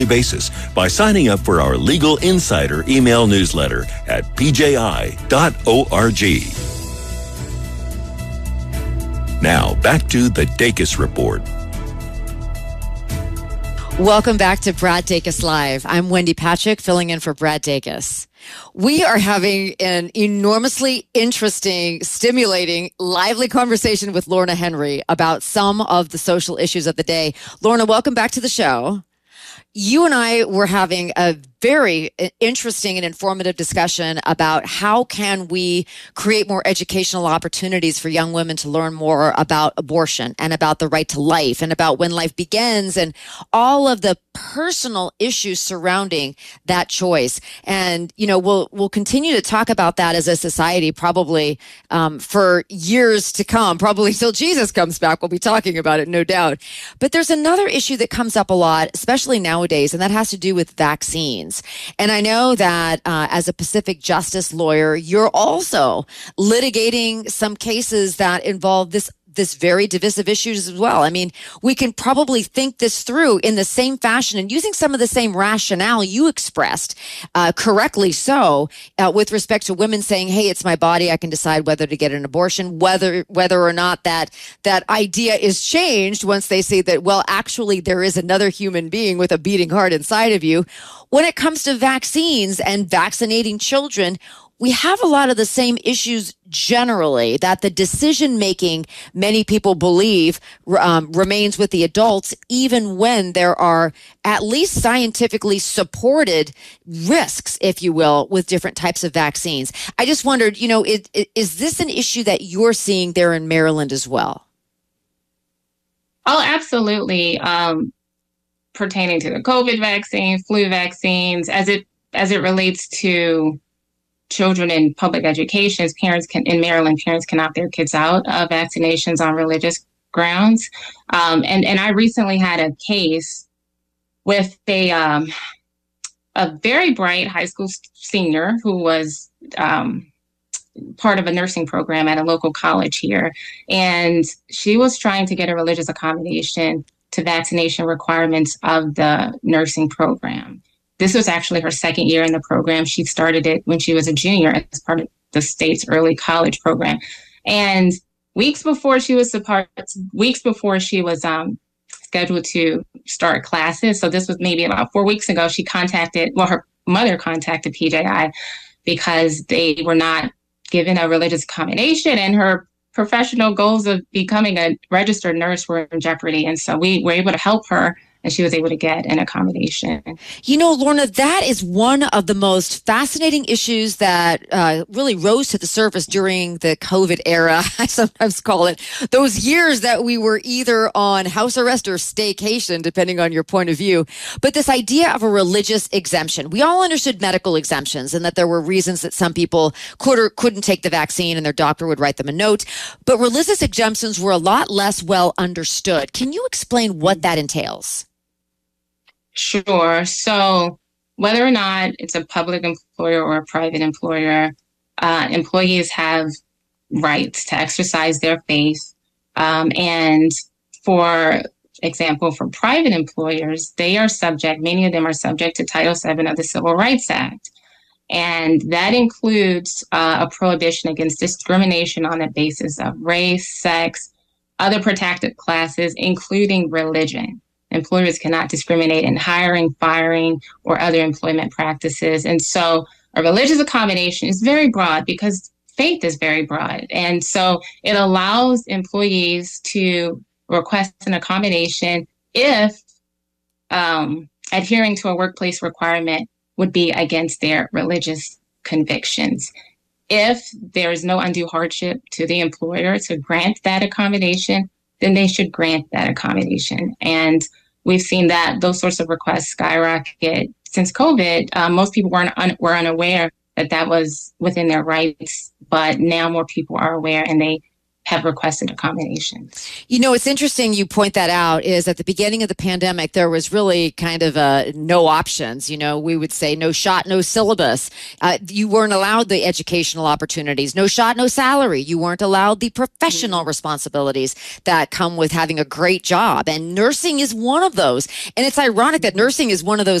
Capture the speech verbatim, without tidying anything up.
basis by signing up for our Legal Insider email newsletter at p j i dot org. Now, back to the Dacus Report. Welcome back to Brad Dacus Live. I'm Wendy Patrick, filling in for Brad Dacus. We are having an enormously interesting, stimulating, lively conversation with Lorna Henry about some of the social issues of the day. Lorna, welcome back to the show. You and I were having a very interesting and informative discussion about how can we create more educational opportunities for young women to learn more about abortion and about the right to life and about when life begins and all of the personal issues surrounding that choice. And, you know, we'll, we'll continue to talk about that as a society probably um, for years to come, probably till Jesus comes back. We'll be talking about it, no doubt. But there's another issue that comes up a lot, especially nowadays, and that has to do with vaccines. And I know that uh, as a Pacific Justice lawyer, you're also litigating some cases that involve this this very divisive issues as well. I mean, we can probably think this through in the same fashion and using some of the same rationale you expressed, uh, correctly so, uh, with respect to women saying, hey, it's my body. I can decide whether to get an abortion, whether, whether or not that, that idea is changed once they say that, well, actually there is another human being with a beating heart inside of you. When it comes to vaccines and vaccinating children, we have a lot of the same issues generally, that the decision making, many people believe, um, remains with the adults, even when there are at least scientifically supported risks, if you will, with different types of vaccines. I just wondered, you know, is, is this an issue that you're seeing there in Maryland as well? Oh, absolutely. Um, pertaining to the COVID vaccine, flu vaccines, as it as it relates to children in public education, parents can, in Maryland, parents can opt their kids out of vaccinations on religious grounds. Um, and, and I recently had a case with a, um, a very bright high school senior who was um, part of a nursing program at a local college here. And she was trying to get a religious accommodation to vaccination requirements of the nursing program. This was actually her second year in the program. She started it when she was a junior as part of the state's early college program. And weeks before she was supposed, weeks before she was um, scheduled to start classes, so this was maybe about four weeks ago, she contacted, well, her mother contacted P J I because they were not given a religious accommodation, and her professional goals of becoming a registered nurse were in jeopardy. And so we were able to help her, and she was able to get an accommodation. You know, Lorna, that is one of the most fascinating issues that uh, really rose to the surface during the COVID era. I sometimes call it those years that we were either on house arrest or staycation, depending on your point of view. But this idea of a religious exemption, we all understood medical exemptions and that there were reasons that some people could or couldn't take the vaccine and their doctor would write them a note. But religious exemptions were a lot less well understood. Can you explain what that entails? Sure. So whether or not it's a public employer or a private employer, uh, employees have rights to exercise their faith. Um, and for example, for private employers, they are subject, many of them are subject to Title seven of the Civil Rights Act. And that includes uh, a prohibition against discrimination on the basis of race, sex, other protected classes, including religion. Employers cannot discriminate in hiring, firing, or other employment practices. And so a religious accommodation is very broad because faith is very broad. And so it allows employees to request an accommodation if um, adhering to a workplace requirement would be against their religious convictions. If there is no undue hardship to the employer to grant that accommodation, then they should grant that accommodation. And we've seen that those sorts of requests skyrocket since COVID. Uh, most people weren't un- were unaware that that was within their rights, but now more people are aware and they have requested accommodations. You know, it's interesting you point that out is at the beginning of the pandemic, there was really kind of a no options. You know, we would say no shot, no syllabus. Uh, you weren't allowed the educational opportunities. No shot, no salary. You weren't allowed the professional mm-hmm. responsibilities that come with having a great job. And nursing is one of those. And it's ironic that nursing is one of those